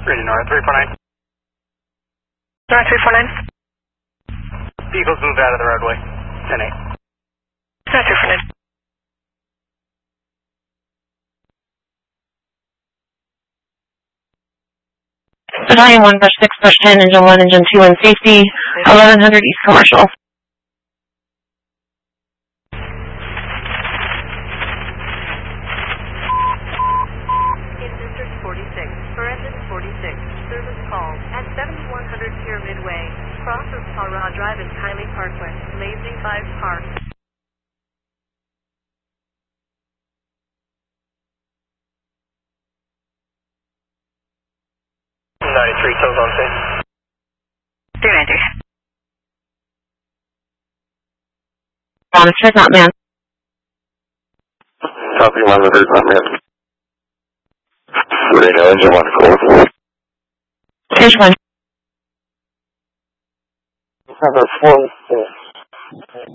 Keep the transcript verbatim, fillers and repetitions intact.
Reading North three four nine. North three four nine. Vehicles moved out of the roadway. ten eight. North three four nine. Battalion one, Bush six, Bush ten, Engine one, Engine two in safety, eleven hundred East Commercial. In District forty-six, for engine forty-six, service call at seventy-one hundred Pyramid Way, cross of Parra Drive and Kylie Parkway, Lazy five Park. ninety-three, toes on scene. three nine three. Monitored, not man. Copy, monitored, not man. Radio engine one, four. Stage one. Have a four.